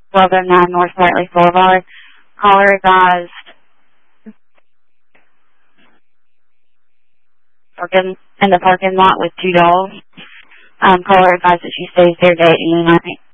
1209 North Slightly Boulevard. Caller advised working in the parking lot with two dogs. Caller advised that she stays there day and night.